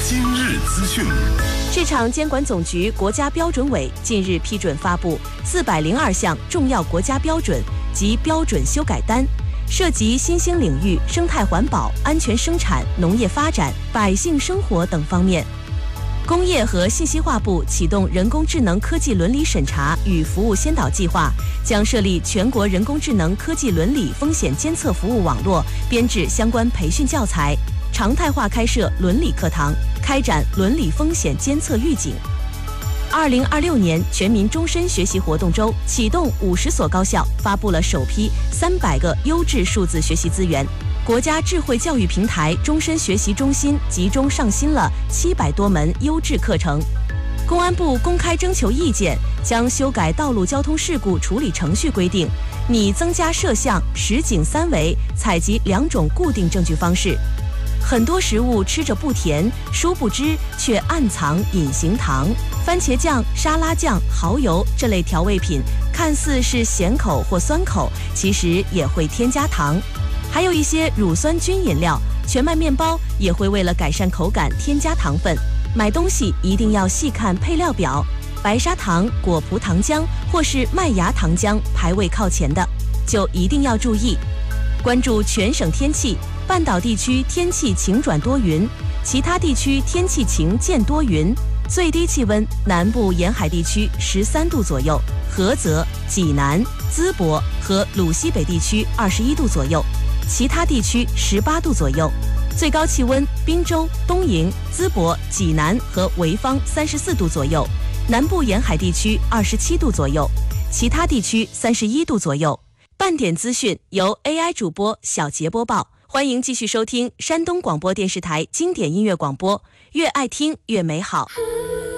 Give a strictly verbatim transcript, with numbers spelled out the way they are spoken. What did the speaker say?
今日资讯， 市场监管总局国家标准委近日批准发布四百零二项重要国家标准及标准修改单，涉及新兴领域、生态环保、安全生产、农业发展、百姓生活等方面。工业和信息化部启动人工智能科技伦理审查与服务先导计划，将设立全国人工智能科技伦理风险监测服务网络，编制相关培训教材，常态化开设伦理课堂，开展伦理风险监测预警。二零二六年全民终身学习活动周启动，五十所高校发布了首批三百个优质数字学习资源。国家智慧教育平台终身学习中心集中上新了七百多门优质课程。公安部公开征求意见，将修改道路交通事故处理程序规定，拟增加摄像、实景三维采集两种固定证据方式。很多食物吃着不甜，殊不知却暗藏隐形糖。番茄酱、沙拉酱、蚝油这类调味品看似是咸口或酸口，其实也会添加糖。还有一些乳酸菌饮料、全麦面包也会为了改善口感添加糖分。买东西一定要细看配料表，白砂糖、果葡糖浆或是麦芽糖浆排位靠前的，就一定要注意。关注全省天气，半岛地区天气晴转多云，其他地区天气晴见多云。最低气温，南部沿海地区十三度左右，菏泽、济南、淄博和鲁西北地区二十一度左右，其他地区十八度左右。最高气温，滨州、东营、淄博、济南和潍坊三十四度左右，南部沿海地区二十七度左右，其他地区三十一度左右。半点资讯由 A I 主播小杰播报，欢迎继续收听山东广播电视台经典音乐广播，越爱听越美好。